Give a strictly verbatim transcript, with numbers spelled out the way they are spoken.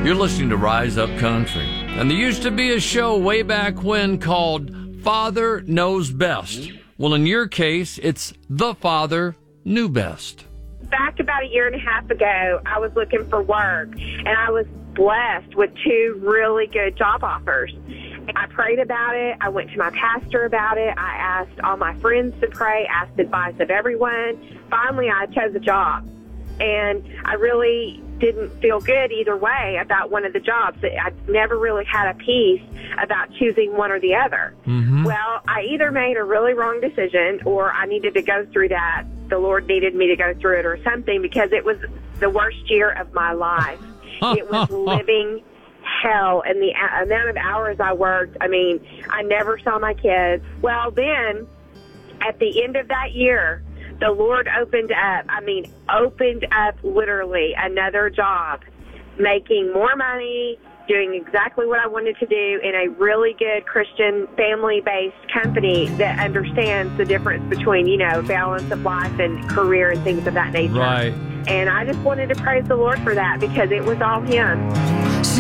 You're listening to Rise Up Country. And there used to be a show way back when called Father Knows Best. Well, in your case, it's The Father Knew Best. Back about a year and a half ago, I was looking for work, and I was blessed with two really good job offers. I prayed about it. I went to my pastor about it. I asked all my friends to pray, asked advice of everyone. Finally, I chose a job, and I really didn't feel good either way about one of the jobs. I never really had a peace about choosing one or the other. Mm-hmm. Well, I either made a really wrong decision or I needed to go through that. The Lord needed me to go through it or something, because it was the worst year of my life. It was living hell, and the amount of hours I worked, I mean, I never saw my kids. Well, then, at the end of that year, the Lord opened up, I mean, opened up literally another job, making more money, doing exactly what I wanted to do in a really good Christian family-based company that understands the difference between, you know, balance of life and career and things of that nature. Right. And I just wanted to praise the Lord for that, because it was all Him.